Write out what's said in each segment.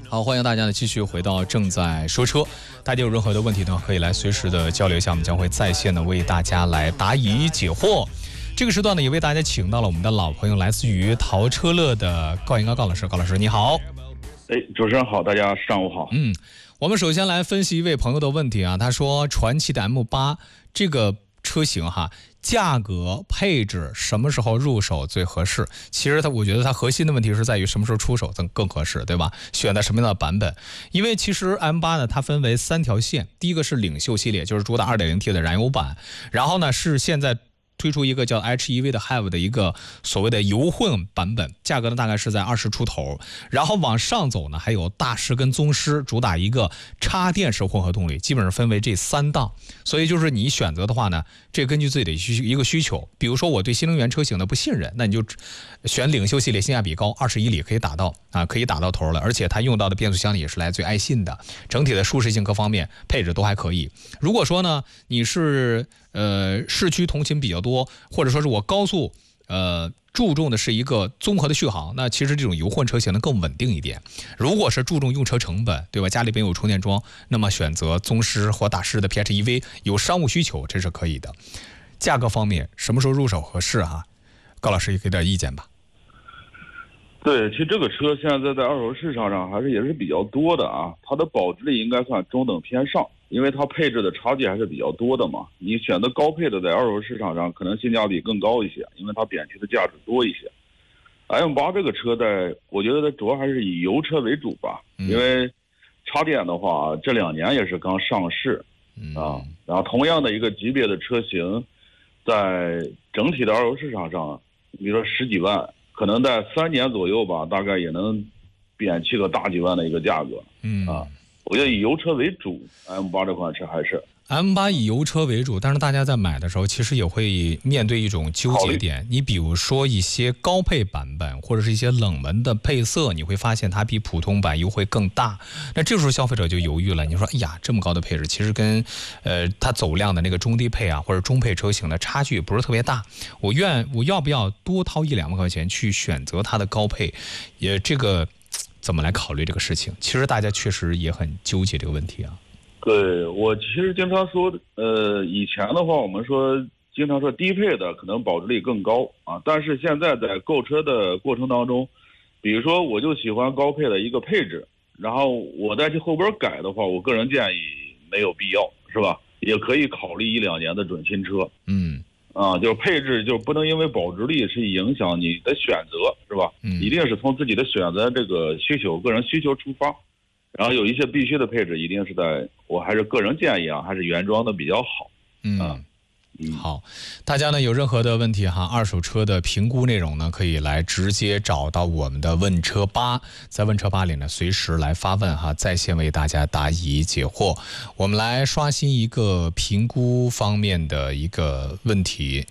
好，欢迎大家呢继续回到正在说车，大家有任何的问题呢，可以来随时的交流一下，我们将会在线的为大家来答疑解惑。这个时段呢，也为大家请到了我们的老朋友，来自于淘车乐的高银高高老师。高老师你好。 主持人好，大家上午好。 我们首先来分析一位朋友的问题啊，他说传祺的 M8 这个车型哈，价格配置什么时候入手最合适？其实我觉得它核心的问题是在于什么时候出手更合适，对吧？选择什么样的版本？因为其实 M8 呢，它分为3条线，第一个是领袖系列，就是主打 2.0T 的燃油版，然后呢是现在推出一个叫 HEV 的 HEV 的一个所谓的油混版本，价格呢大概是在20出头，然后往上走呢还有大师跟宗师，主打一个插电式混合动力，基本上分为这3档。所以就是你选择的话呢，这根据自己的一个需求，比如说我对新能源车型的不信任，那你就选领袖系列，性价比高，21里可以打到头了，而且它用到的变速箱也是来自于爱信的，整体的舒适性各方面配置都还可以。如果说呢你是市区通勤比较多，或者说是我高速注重的是一个综合的续航，那其实这种油混车型呢更稳定一点。如果是注重用车成本，对吧？家里边有充电桩，那么选择宗师或大师的 PHEV 有商务需求，这是可以的。价格方面什么时候入手合适啊？高老师也给点意见吧。 对，其实这个车现在在二手市场上也是比较多的啊，它的保值率应该算中等偏上，因为它配置的差距还是比较多的嘛。你选择高配的，在二手市场上可能性价比更高一些，因为它贬值的价值多一些。M8 这个车我觉得它主要还是以油车为主吧，因为插电的话这2年也是刚上市啊，然后同样的一个级别的车型，在整体的二手市场上，比如说10几万。可能在3年左右吧，大概也能贬去个大几万的一个价格。我觉得以油车为主 ，M8 这款车还是 M8 以油车为主，但是大家在买的时候，其实也会面对一种纠结点。你比如说一些高配版本，或者是一些冷门的配色，你会发现它比普通版优惠更大。那这时候消费者就犹豫了，你说，哎呀，这么高的配置，其实跟它走量的那个中低配啊或者中配车型的差距不是特别大。我要不要多掏1-2万块钱去选择它的高配？这个怎么来考虑这个事情？其实大家确实也很纠结这个问题啊。 对，我其实经常说，以前的话，我们经常说低配的可能保值率更高啊，但是现在在购车的过程当中，比如说我就喜欢高配的一个配置，然后我再去后边改的话，我个人建议没有必要，是吧？也可以考虑1-2年的准新车。就是配置就不能因为保值率是影响你的选择，是吧？一定是从自己的选择这个需求、个人需求出发。然后有一些必须的配置，一定是我还是个人建议啊，还是原装的比较好。 好，大家呢有任何的问题哈，二手车的评估内容呢，可以来直接找到我们的问车吧，在问车吧里呢，随时来发问哈，在线为大家答疑解惑。我们来刷新一个评估方面的一个问题，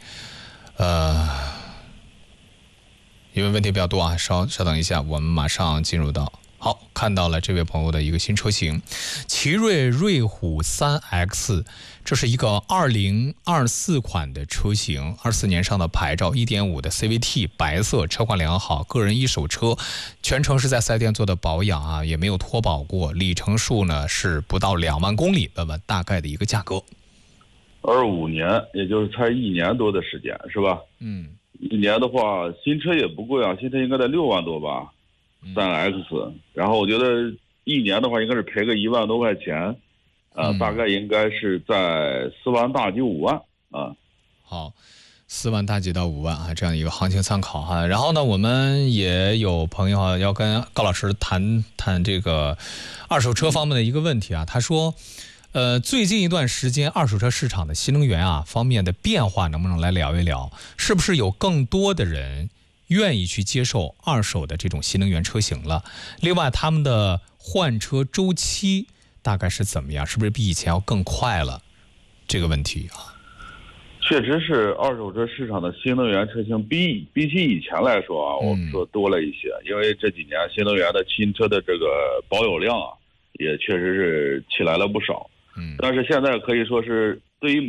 因为问题比较多啊，稍等一下，我们马上进入到。好，看到了这位朋友的一个新车型，奇瑞瑞虎 3X， 这是一个2024款的车型，24年上的牌照，1.5的 CVT， 白色，车况良好，个人一手车，全程是在4S店做的保养啊，也没有脱保过，里程数呢是不到2万公里，问问大概的一个价格。 25年，也就是才1年多的时间，是吧？1年的话，新车也不贵啊，新车应该在6万多吧。3X， 然后我觉得1年的话应该是赔个1万多块钱，大概应该是在4万大几5万啊。 好，4万大几到5万啊，这样一个行情参考哈。然后呢，我们也有朋友啊要跟高老师谈谈这个二手车方面的一个问题啊。他说，最近一段时间二手车市场的新能源啊方面的变化，能不能来聊一聊？是不是有更多的人愿意去接受二手的这种新能源车型了？另外，他们的换车周期大概是怎么样？是不是比以前要更快了？这个问题啊， 确实是二手车市场的新能源车型比起以前来说啊，我们说多了一些，因为这几年新能源的新车的这个保有量啊，也确实是起来了不少。但是现在可以说是对于